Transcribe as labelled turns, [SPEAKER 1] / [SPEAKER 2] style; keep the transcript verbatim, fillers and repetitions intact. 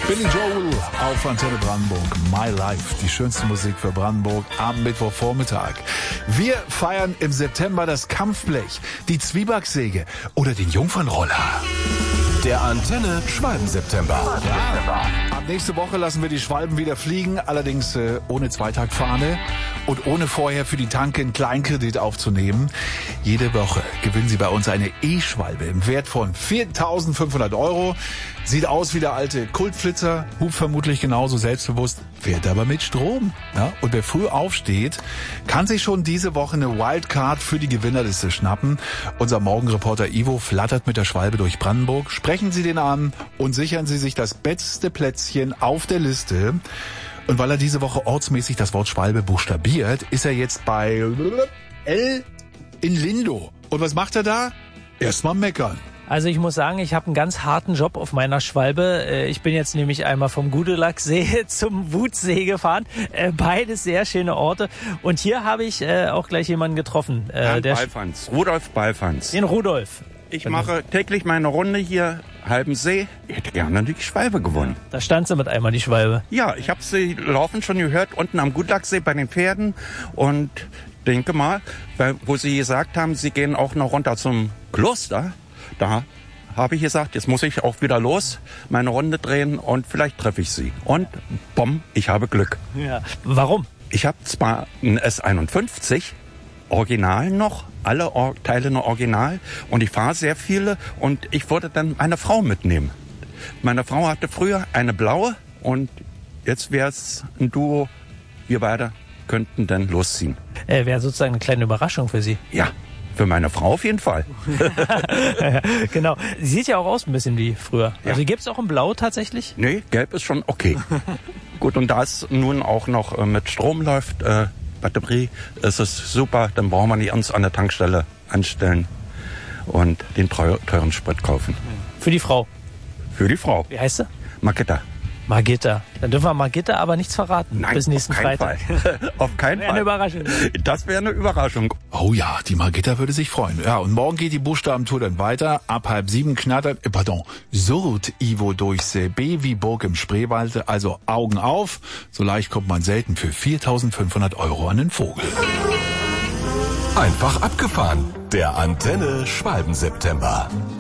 [SPEAKER 1] Billy Joel auf Antenne Brandenburg. My Life, die schönste Musik für Brandenburg am Mittwochvormittag. Wir feiern im September das Kampfblech, die Zwiebacksäge oder den Jungfernroller.
[SPEAKER 2] Der Antenne Schwalben-September.
[SPEAKER 1] Ja. Ab nächste Woche lassen wir die Schwalben wieder fliegen, allerdings äh, ohne Zweitaktfahne und ohne vorher für die Tanke einen Kleinkredit aufzunehmen. Jede Woche gewinnen Sie bei uns eine E-Schwalbe im Wert von viertausendfünfhundert Euro. Sieht aus wie der alte Kultflitzer, hupt vermutlich genauso selbstbewusst, fährt aber mit Strom. Ja? Und wer früh aufsteht, kann sich schon diese Woche eine Wildcard für die Gewinnerliste schnappen. Unser Morgenreporter Ivo flattert mit der Schwalbe durch Brandenburg. Sprechen Sie den an und sichern Sie sich das beste Plätzchen auf der Liste. Und weil er diese Woche ortsmäßig das Wort Schwalbe buchstabiert, ist er jetzt bei L in Lindo. Und was macht er da? Erstmal meckern.
[SPEAKER 3] Also ich muss sagen, ich habe einen ganz harten Job auf meiner Schwalbe. Ich bin jetzt nämlich einmal vom Gudelacksee zum Wutsee gefahren. Beides sehr schöne Orte. Und hier habe ich auch gleich jemanden getroffen.
[SPEAKER 4] Herrn
[SPEAKER 3] der
[SPEAKER 4] Balfans, Rudolf Balfans.
[SPEAKER 3] Den Rudolf.
[SPEAKER 4] Ich mache täglich meine Runde hier, Halbensee. Ich hätte gerne die Schwalbe gewonnen.
[SPEAKER 3] Da stand sie mit einmal, die Schwalbe.
[SPEAKER 4] Ja, ich habe sie laufen schon gehört, unten am Gudelacksee bei den Pferden. Und denke mal, wo Sie gesagt haben, Sie gehen auch noch runter zum Kloster. Da habe ich gesagt, jetzt muss ich auch wieder los, meine Runde drehen und vielleicht treffe ich sie. Und bumm, ich habe Glück.
[SPEAKER 3] Ja. Warum?
[SPEAKER 4] Ich habe zwar ein S einundfünfzig, original noch, alle Or- Teile noch original und ich fahre sehr viele und ich wollte dann meine Frau mitnehmen. Meine Frau hatte früher eine blaue und jetzt wäre es ein Duo, wir beide könnten dann losziehen.
[SPEAKER 3] Äh, wäre sozusagen eine kleine Überraschung für Sie.
[SPEAKER 4] Ja. Für meine Frau auf jeden Fall.
[SPEAKER 3] Genau. Sie sieht ja auch aus ein bisschen wie früher.
[SPEAKER 4] Ja.
[SPEAKER 3] Also gibt es auch in Blau tatsächlich?
[SPEAKER 4] Nee, gelb ist schon okay. Gut, und da es nun auch noch äh, mit Strom läuft, äh, Batterie, ist es super. Dann brauchen wir nicht uns an der Tankstelle anstellen und den treu- teuren Sprit kaufen.
[SPEAKER 3] Für die Frau.
[SPEAKER 4] Für die Frau.
[SPEAKER 3] Wie heißt sie?
[SPEAKER 4] Margitta.
[SPEAKER 3] Margitta. Dann dürfen wir Margitta aber nichts verraten.
[SPEAKER 4] Nein,
[SPEAKER 3] bis nächsten
[SPEAKER 4] auf keinen
[SPEAKER 3] Freitag.
[SPEAKER 4] Fall. Auf keinen
[SPEAKER 3] Wäre eine
[SPEAKER 4] Fall.
[SPEAKER 3] Überraschung.
[SPEAKER 4] Das wäre eine Überraschung.
[SPEAKER 1] Oh ja, die Margitta würde sich freuen. Ja, und morgen geht die Buchstabentour dann weiter. Ab halb sieben knattert, äh, pardon, surrt Ivo durchs äh, B wie Burg im Spreewald. Also Augen auf. So leicht kommt man selten für viertausendfünfhundert Euro an den Vogel.
[SPEAKER 2] Einfach abgefahren. Der Antenne Schwalben-September.